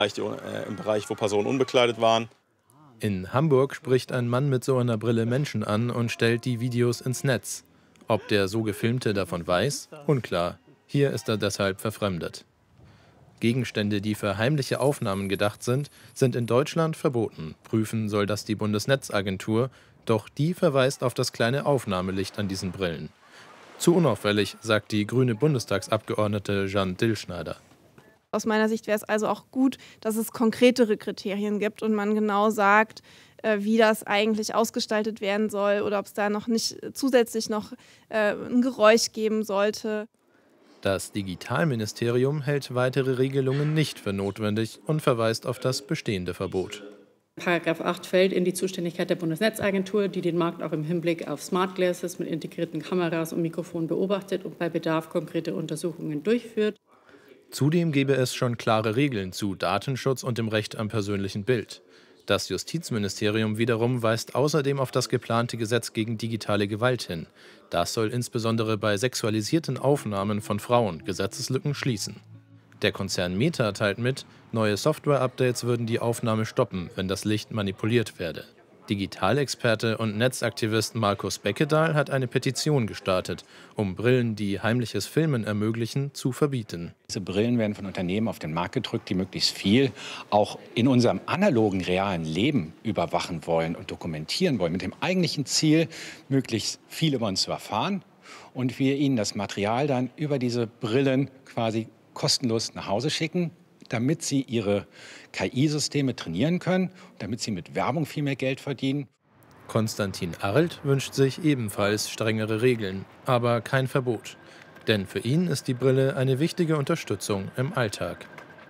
Im Bereich, wo Personen unbekleidet waren. In Hamburg spricht ein Mann mit so einer Brille Menschen an und stellt die Videos ins Netz. Ob der so Gefilmte davon weiß? Unklar. Hier ist er deshalb verfremdet. Gegenstände, die für heimliche Aufnahmen gedacht sind, sind in Deutschland verboten. Prüfen soll das die Bundesnetzagentur, doch die verweist auf das kleine Aufnahmelicht an diesen Brillen. Zu unauffällig, sagt die grüne Bundestagsabgeordnete Jeanne Dillschneider. Aus meiner Sicht wäre es also auch gut, dass es konkretere Kriterien gibt und man genau sagt, wie das eigentlich ausgestaltet werden soll oder ob es da noch nicht zusätzlich noch ein Geräusch geben sollte. Das Digitalministerium hält weitere Regelungen nicht für notwendig und verweist auf das bestehende Verbot. Paragraph 8 fällt in die Zuständigkeit der Bundesnetzagentur, die den Markt auch im Hinblick auf Smart Glasses mit integrierten Kameras und Mikrofonen beobachtet und bei Bedarf konkrete Untersuchungen durchführt. Zudem gäbe es schon klare Regeln zu Datenschutz und dem Recht am persönlichen Bild. Das Justizministerium wiederum weist außerdem auf das geplante Gesetz gegen digitale Gewalt hin. Das soll insbesondere bei sexualisierten Aufnahmen von Frauen Gesetzeslücken schließen. Der Konzern Meta teilt mit, neue Software-Updates würden die Aufnahme stoppen, wenn das Licht manipuliert werde. Digitalexperte und Netzaktivist Markus Beckedahl hat eine Petition gestartet, um Brillen, die heimliches Filmen ermöglichen, zu verbieten. Diese Brillen werden von Unternehmen auf den Markt gedrückt, die möglichst viel auch in unserem analogen, realen Leben überwachen wollen und dokumentieren wollen, mit dem eigentlichen Ziel, möglichst viel über uns zu erfahren und wir ihnen das Material dann über diese Brillen quasi kostenlos nach Hause schicken, damit sie ihre KI-Systeme trainieren können, damit sie mit Werbung viel mehr Geld verdienen. Konstantin Arlt wünscht sich ebenfalls strengere Regeln, aber kein Verbot. Denn für ihn ist die Brille eine wichtige Unterstützung im Alltag.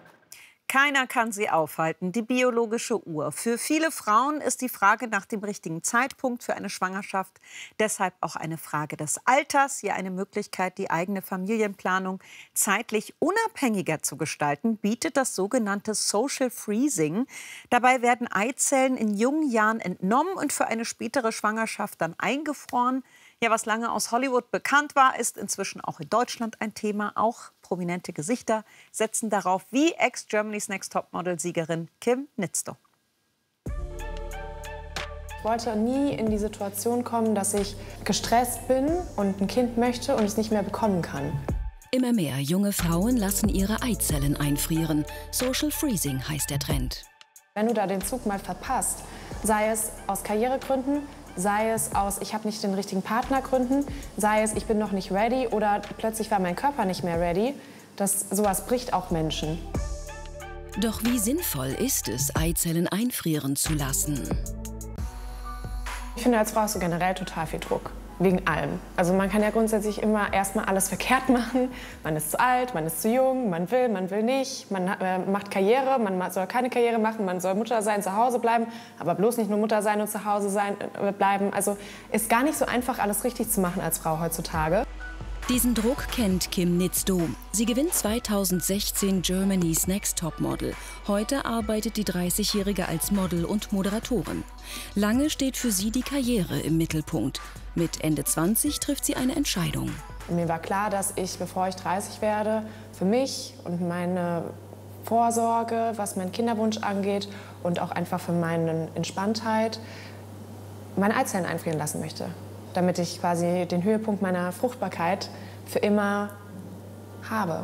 Keiner kann sie aufhalten, die biologische Uhr. Für viele Frauen ist die Frage nach dem richtigen Zeitpunkt für eine Schwangerschaft deshalb auch eine Frage des Alters, hier eine Möglichkeit, die eigene Familienplanung zeitlich unabhängiger zu gestalten, bietet das sogenannte Social Freezing. Dabei werden Eizellen in jungen Jahren entnommen und für eine spätere Schwangerschaft dann eingefroren. Ja, was lange aus Hollywood bekannt war, ist inzwischen auch in Deutschland ein Thema. Auch prominente Gesichter setzen darauf, wie Ex-Germany's Next Topmodel-Siegerin Kim Nitzto. Ich wollte nie in die Situation kommen, dass ich gestresst bin und ein Kind möchte und es nicht mehr bekommen kann. Immer mehr junge Frauen lassen ihre Eizellen einfrieren. Social Freezing heißt der Trend. Wenn du da den Zug mal verpasst, sei es aus Karrieregründen, sei es aus, ich habe nicht den richtigen Partner Gründen, sei es, ich bin noch nicht ready oder plötzlich war mein Körper nicht mehr ready. Sowas bricht auch Menschen. Doch wie sinnvoll ist es, Eizellen einfrieren zu lassen? Ich finde, als Frau hast du generell total viel Druck. Wegen allem. Also man kann ja grundsätzlich immer erstmal alles verkehrt machen. Man ist zu alt, man ist zu jung, man will nicht. Man macht Karriere, man soll keine Karriere machen, man soll Mutter sein, zu Hause bleiben. Aber bloß nicht nur Mutter sein und zu Hause bleiben. Also ist gar nicht so einfach, alles richtig zu machen als Frau heutzutage. Diesen Druck kennt Kim Nitzto. Sie gewinnt 2016 Germany's Next Topmodel. Heute arbeitet die 30-Jährige als Model und Moderatorin. Lange steht für sie die Karriere im Mittelpunkt. Mit Ende 20 trifft sie eine Entscheidung. Mir war klar, dass ich, bevor ich 30 werde, für mich und meine Vorsorge, was meinen Kinderwunsch angeht und auch einfach für meine Entspanntheit, meine Eizellen einfrieren lassen möchte. Damit ich quasi den Höhepunkt meiner Fruchtbarkeit für immer habe.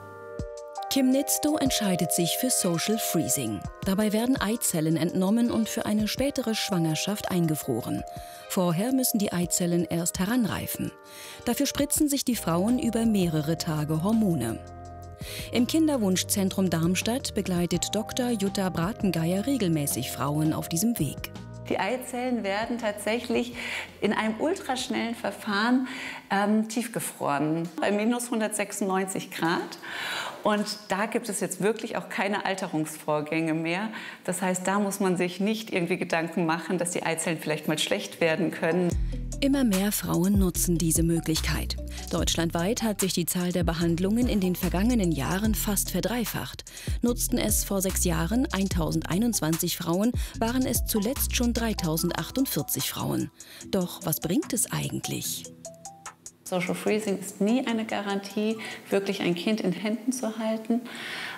Kim Nitzto entscheidet sich für Social Freezing. Dabei werden Eizellen entnommen und für eine spätere Schwangerschaft eingefroren. Vorher müssen die Eizellen erst heranreifen. Dafür spritzen sich die Frauen über mehrere Tage Hormone. Im Kinderwunschzentrum Darmstadt begleitet Dr. Jutta Bratengeier regelmäßig Frauen auf diesem Weg. Die Eizellen werden tatsächlich in einem ultraschnellen Verfahren tiefgefroren, bei minus 196 Grad. Und da gibt es jetzt wirklich auch keine Alterungsvorgänge mehr. Das heißt, da muss man sich nicht irgendwie Gedanken machen, dass die Eizellen vielleicht mal schlecht werden können. Immer mehr Frauen nutzen diese Möglichkeit. Deutschlandweit hat sich die Zahl der Behandlungen in den vergangenen Jahren fast verdreifacht. Nutzten es vor 6 Jahren 1021 Frauen, waren es zuletzt schon 3048 Frauen. Doch was bringt es eigentlich? Social Freezing ist nie eine Garantie, wirklich ein Kind in Händen zu halten.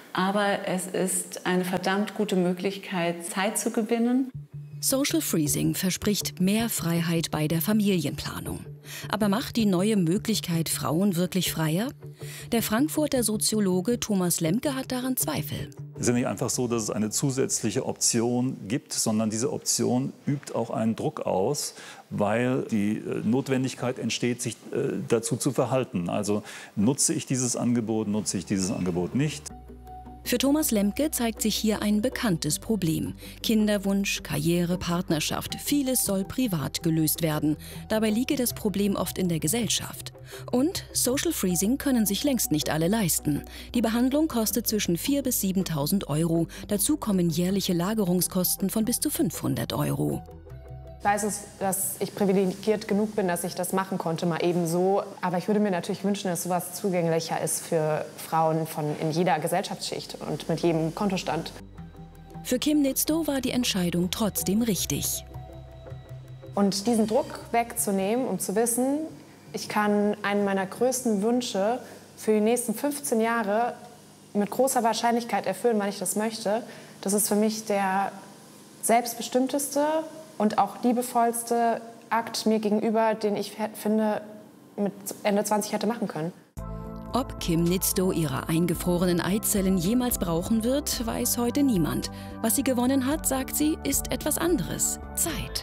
Aber es ist eine verdammt gute Möglichkeit, Zeit zu gewinnen. Social Freezing verspricht mehr Freiheit bei der Familienplanung. Aber macht die neue Möglichkeit Frauen wirklich freier? Der Frankfurter Soziologe Thomas Lemke hat daran Zweifel. Es ist ja nicht einfach so, dass es eine zusätzliche Option gibt, sondern diese Option übt auch einen Druck aus, weil die Notwendigkeit entsteht, sich dazu zu verhalten. Also nutze ich dieses Angebot, nutze ich dieses Angebot nicht. Für Thomas Lemke zeigt sich hier ein bekanntes Problem. Kinderwunsch, Karriere, Partnerschaft, vieles soll privat gelöst werden. Dabei liege das Problem oft in der Gesellschaft. Und Social Freezing können sich längst nicht alle leisten. Die Behandlung kostet zwischen 4.000 bis 7.000 Euro. Dazu kommen jährliche Lagerungskosten von bis zu 500 Euro. Ich weiß, dass ich privilegiert genug bin, dass ich das machen konnte, mal eben so. Aber ich würde mir natürlich wünschen, dass sowas zugänglicher ist für Frauen in jeder Gesellschaftsschicht und mit jedem Kontostand. Für Kim Nitzto war die Entscheidung trotzdem richtig. Und diesen Druck wegzunehmen, um zu wissen, ich kann einen meiner größten Wünsche für die nächsten 15 Jahre mit großer Wahrscheinlichkeit erfüllen, wann ich das möchte, das ist für mich der selbstbestimmteste und auch liebevollste Akt mir gegenüber, den ich finde, mit Ende 20 hätte machen können. Ob Kim Nitzto ihre eingefrorenen Eizellen jemals brauchen wird, weiß heute niemand. Was sie gewonnen hat, sagt sie, ist etwas anderes: Zeit.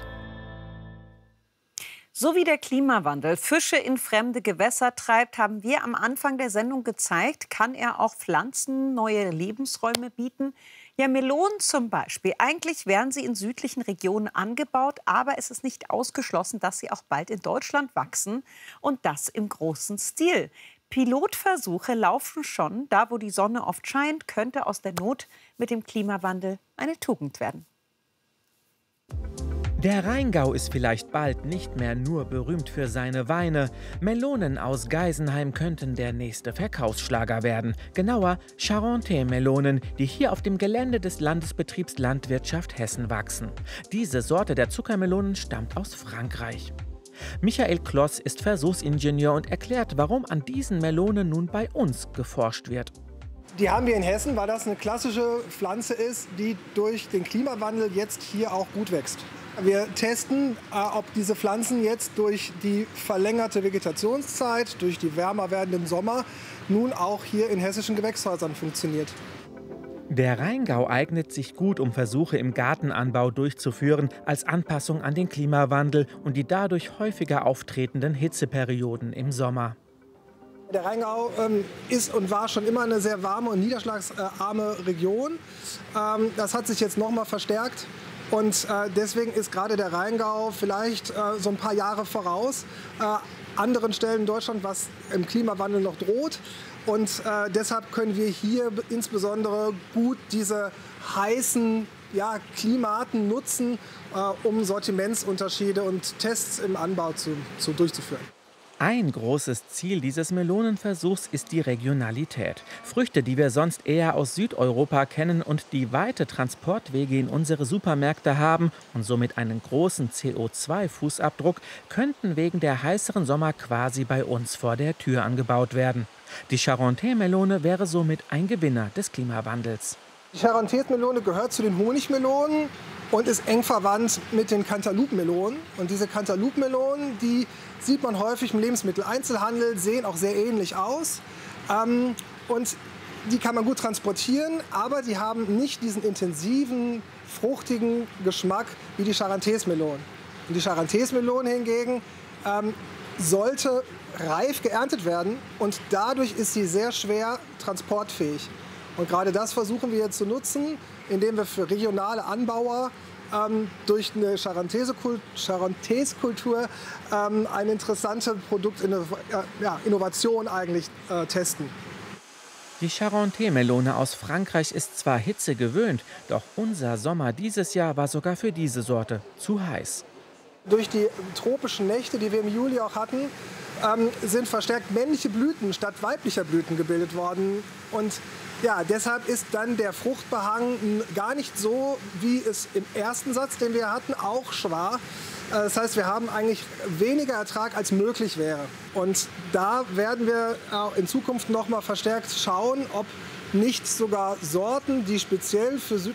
So wie der Klimawandel Fische in fremde Gewässer treibt, haben wir am Anfang der Sendung gezeigt, kann er auch Pflanzen neue Lebensräume bieten. Ja, Melonen zum Beispiel. Eigentlich werden sie in südlichen Regionen angebaut, aber es ist nicht ausgeschlossen, dass sie auch bald in Deutschland wachsen, und das im großen Stil. Pilotversuche laufen schon. Da, wo die Sonne oft scheint, könnte aus der Not mit dem Klimawandel eine Tugend werden. Der Rheingau ist vielleicht bald nicht mehr nur berühmt für seine Weine. Melonen aus Geisenheim könnten der nächste Verkaufsschlager werden. Genauer Charentais-Melonen, die hier auf dem Gelände des Landesbetriebs Landwirtschaft Hessen wachsen. Diese Sorte der Zuckermelonen stammt aus Frankreich. Michael Kloss ist Versuchsingenieur und erklärt, warum an diesen Melonen nun bei uns geforscht wird. Die haben wir in Hessen, weil das eine klassische Pflanze ist, die durch den Klimawandel jetzt hier auch gut wächst. Wir testen, ob diese Pflanzen jetzt durch die verlängerte Vegetationszeit, durch die wärmer werdenden Sommer, nun auch hier in hessischen Gewächshäusern funktioniert. Der Rheingau eignet sich gut, um Versuche im Gartenanbau durchzuführen, als Anpassung an den Klimawandel und die dadurch häufiger auftretenden Hitzeperioden im Sommer. Der Rheingau ist und war schon immer eine sehr warme und niederschlagsarme Region. Das hat sich jetzt noch mal verstärkt. Und deswegen ist gerade der Rheingau vielleicht so ein paar Jahre voraus anderen Stellen in Deutschland, was im Klimawandel noch droht. Und deshalb können wir hier insbesondere gut diese heißen Klimaten nutzen, um Sortimentsunterschiede und Tests im Anbau durchzuführen. Ein großes Ziel dieses Melonenversuchs ist die Regionalität. Früchte, die wir sonst eher aus Südeuropa kennen und die weite Transportwege in unsere Supermärkte haben und somit einen großen CO2-Fußabdruck, könnten wegen der heißeren Sommer quasi bei uns vor der Tür angebaut werden. Die Charentais-Melone wäre somit ein Gewinner des Klimawandels. Die Charentais-Melone gehört zu den Honigmelonen und ist eng verwandt mit den Cantaloupe-Melonen. Und diese Cantaloupe-Melonen, die sieht man häufig im Lebensmitteleinzelhandel, sehen auch sehr ähnlich aus. Und die kann man gut transportieren, aber die haben nicht diesen intensiven, fruchtigen Geschmack wie die Charentais-Melonen. Und die Charentais-Melone hingegen sollte reif geerntet werden und dadurch ist sie sehr schwer transportfähig. Und gerade das versuchen wir jetzt zu nutzen, indem wir für regionale Anbauer durch eine Charentais-Kultur eine interessante Produktinnovation eigentlich testen. Die Charentais-Melone aus Frankreich ist zwar Hitze gewöhnt, doch unser Sommer dieses Jahr war sogar für diese Sorte zu heiß. Durch die tropischen Nächte, die wir im Juli auch hatten, sind verstärkt männliche Blüten statt weiblicher Blüten gebildet worden. Und ja, deshalb ist dann der Fruchtbehang gar nicht so, wie es im ersten Satz, den wir hatten, auch war. Das heißt, wir haben eigentlich weniger Ertrag, als möglich wäre. Und da werden wir in Zukunft noch mal verstärkt schauen, ob nicht sogar Sorten, die speziell für